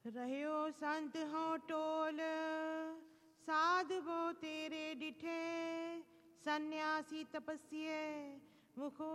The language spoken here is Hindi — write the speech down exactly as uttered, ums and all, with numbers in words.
रहयो संत हो टोल साधवो तेरे डिठे सन्यासी तपस्ये मुखो